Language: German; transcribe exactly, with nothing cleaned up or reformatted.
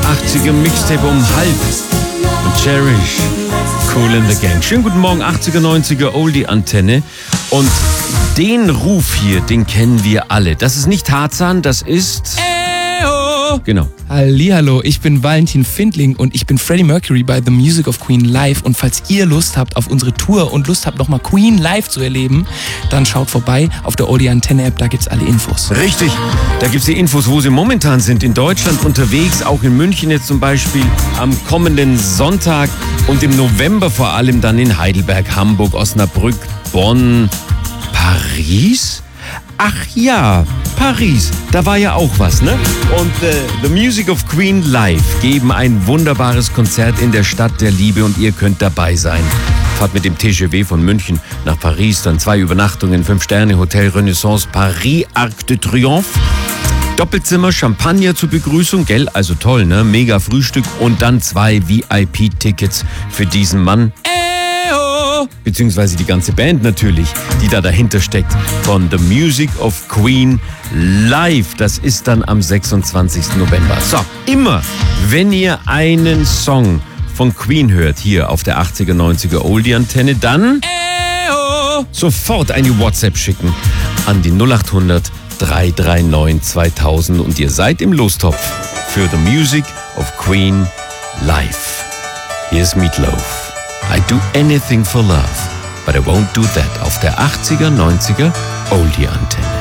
achtziger Mixtape um halb. Und Cherish, Kool and the Gang. Schönen guten Morgen, achtziger, neunziger Oldie-Antenne. Und den Ruf hier, den kennen wir alle. Das ist nicht Tarzan, das ist... Genau. Hallihallo, ich bin Valentin Findling und ich bin Freddie Mercury bei The Music of Queen live. Und falls ihr Lust habt auf unsere Tour und Lust habt, nochmal Queen live zu erleben, dann schaut vorbei auf der Oldie Antenne App, da gibt's alle Infos. Richtig, da gibt's die Infos, wo sie momentan sind. In Deutschland unterwegs, auch in München jetzt zum Beispiel am kommenden Sonntag und im November vor allem dann in Heidelberg, Hamburg, Osnabrück, Bonn, Paris? Ach ja, Paris, da war ja auch was, ne? Und äh, The Music of Queen live geben ein wunderbares Konzert in der Stadt der Liebe und ihr könnt dabei sein. Fahrt mit dem T G V von München nach Paris, dann zwei Übernachtungen, fünf Sterne, Hotel Renaissance, Paris, Arc de Triomphe. Doppelzimmer, Champagner zur Begrüßung, gell? Also toll, ne? Mega Frühstück und dann zwei V I P-Tickets für diesen Mann. Beziehungsweise die ganze Band natürlich, die da dahinter steckt. Von The Music of Queen live. Das ist dann am sechsundzwanzigsten November. So, immer, wenn ihr einen Song von Queen hört, hier auf der achtziger, neunziger Oldie-Antenne, dann sofort eine WhatsApp schicken an die null acht hundert, drei drei neun, zweitausend und ihr seid im Lostopf für The Music of Queen live. Hier ist Meatloaf. I do anything for love, but I won't do that auf der achtziger, neunziger Oldie-Antenne.